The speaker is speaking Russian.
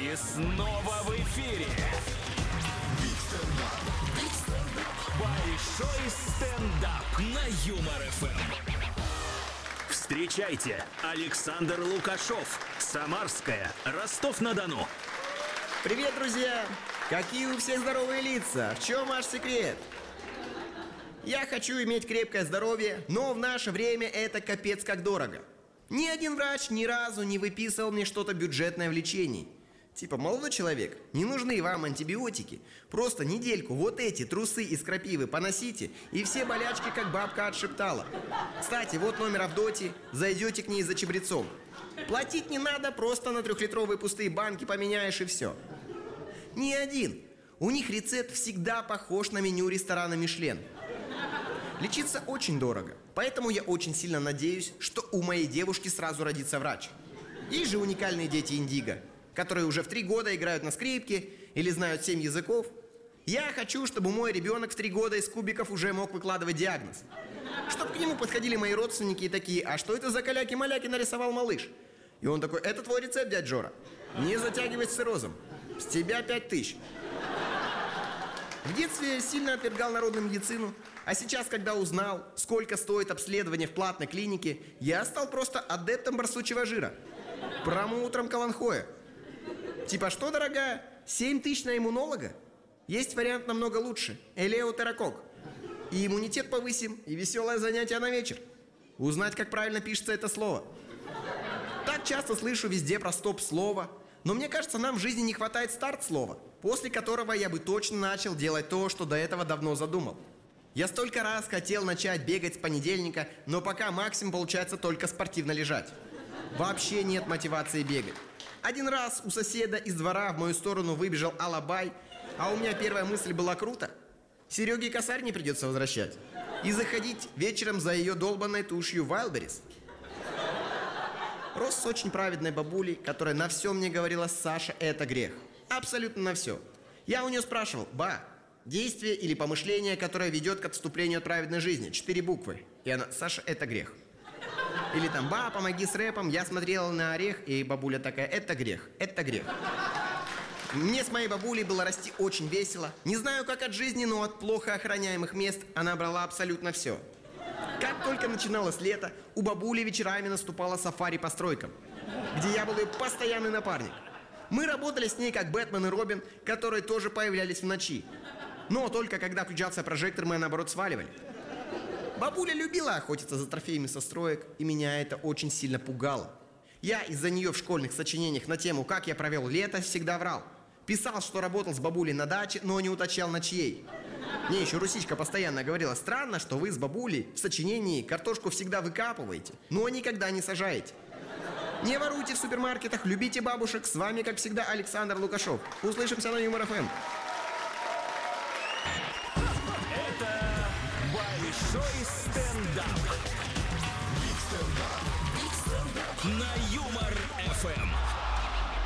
И снова в эфире большой стендап на Юмор ФМ. Встречайте, Александр Лукашов, Самарская, Ростов-на-Дону. Привет, друзья! Какие у всех здоровые лица? В чем ваш секрет? Я хочу иметь крепкое здоровье, но в наше время это капец как дорого. Ни один врач ни разу не выписывал мне что-то бюджетное в лечении. Типа, молодой человек, не нужны вам антибиотики. Просто недельку вот эти трусы из крапивы поносите, и все болячки, как бабка отшептала. Кстати, вот номер Авдотьи, зайдете к ней за чабрецом. Платить не надо, просто на 3-литровые пустые банки поменяешь и все. Ни один. У них рецепт всегда похож на меню ресторана «Мишлен». Лечиться очень дорого, поэтому я очень сильно надеюсь, что у моей девушки сразу родится врач. Есть же уникальные дети Индиго, которые уже в 3 года играют на скрипке или знают 7 языков. Я хочу, чтобы мой ребенок в 3 года из кубиков уже мог выкладывать диагноз. Чтобы к нему подходили мои родственники и такие: а что это за каляки-маляки нарисовал малыш? И он такой: это твой рецепт, дядь Жора. Не затягивай с циррозом. С тебя 5000. В детстве я сильно отвергал народную медицину, а сейчас, когда узнал, сколько стоит обследование в платной клинике, я стал просто адептом барсучьего жира. Промоутером каланхоя. Типа, что, дорогая, 7000 на иммунолога? Есть вариант намного лучше. Элеутерокок. И иммунитет повысим, и веселое занятие на вечер. Узнать, как правильно пишется это слово. Так часто слышу везде про стоп-слово. Но мне кажется, нам в жизни не хватает старт-слова, после которого я бы точно начал делать то, что до этого давно задумал. Я столько раз хотел начать бегать с понедельника, но пока максимум получается только спортивно лежать. Вообще нет мотивации бегать. Один раз у соседа из двора в мою сторону выбежал алабай, а у меня первая мысль была: круто. Сереге косарь не придется возвращать. И заходить вечером за ее долбанной тушью Wildberries. Рос с очень праведной бабулей, которая на все мне говорила: Саша, это грех. Абсолютно на все. Я у нее спрашивал: ба, действие или помышление, которое ведет к отступлению от праведной жизни, 4 буквы. И она: Саша, это грех. Или там: ба, помоги с рэпом. Я смотрела на орех, и бабуля такая: это грех, это грех. Мне с моей бабулей было расти очень весело. Не знаю, как от жизни, но от плохо охраняемых мест она брала абсолютно все. Как только начиналось лето, у бабули вечерами наступала сафари по стройкам, где я был ее постоянный напарник. Мы работали с ней как Бэтмен и Робин, которые тоже появлялись в ночи. Но только когда включался прожектор, мы наоборот сваливали. Бабуля любила охотиться за трофеями со строек, и меня это очень сильно пугало. Я из-за нее в школьных сочинениях на тему «Как я провел лето» всегда врал. Писал, что работал с бабулей на даче, но не уточнял, на чьей. Мне еще Русичка постоянно говорила: странно, что вы с бабулей в сочинении картошку всегда выкапываете, но никогда не сажаете. Не воруйте в супермаркетах, любите бабушек. С вами, как всегда, Александр Лукашов. Услышимся на Юмор ФМ. Это большой стендап на Юмор ФМ.